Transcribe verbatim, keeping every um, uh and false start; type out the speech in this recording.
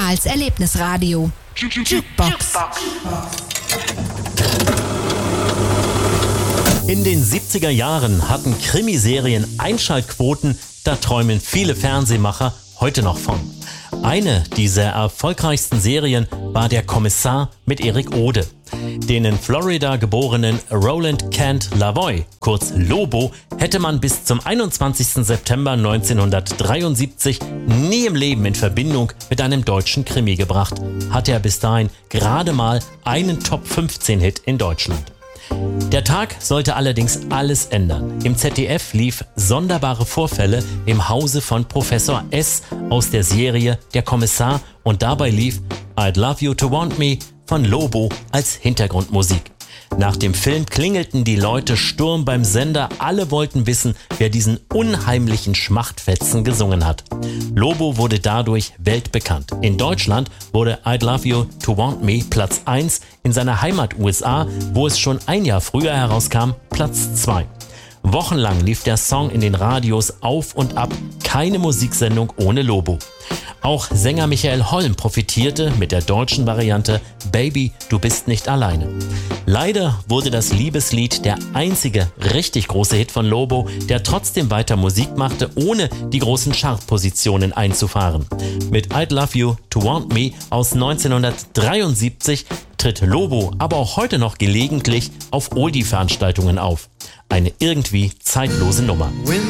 Karls Erlebnisradio. Jukebox. In den siebziger Jahren hatten Krimiserien Einschaltquoten, da träumen viele Fernsehmacher heute noch von. Eine dieser erfolgreichsten Serien war Der Kommissar mit Erik Ode. Den in Florida geborenen Roland Kent Lavoie, kurz Lobo, hätte man bis zum einundzwanzigsten September neunzehnhundertdreiundsiebzig nie im Leben in Verbindung mit einem deutschen Krimi gebracht. Hatte er bis dahin gerade mal einen Top fünfzehn Hit in Deutschland. Der Tag sollte allerdings alles ändern. Im Z D F lief Sonderbare Vorfälle im Hause von Professor S. aus der Serie Der Kommissar und dabei lief I'd Love You to Want Me von Lobo als Hintergrundmusik. Nach dem Film klingelten die Leute Sturm beim Sender. Alle wollten wissen, wer diesen unheimlichen Schmachtfetzen gesungen hat. Lobo wurde dadurch weltbekannt. In Deutschland wurde I'd Love You to Want Me Platz eins, in seiner Heimat U S A, wo es schon ein Jahr früher herauskam, Platz zwei. Wochenlang lief der Song in den Radios auf und ab. Keine Musiksendung ohne Lobo. Auch Sänger Michael Holm profitierte mit der deutschen Variante Baby, du bist nicht alleine. Leider wurde das Liebeslied der einzige richtig große Hit von Lobo, der trotzdem weiter Musik machte, ohne die großen Chartpositionen einzufahren. Mit I'd Love You to Want Me aus neunzehnhundertdreiundsiebzig tritt Lobo aber auch heute noch gelegentlich auf Oldie-Veranstaltungen auf. Eine irgendwie zeitlose Nummer.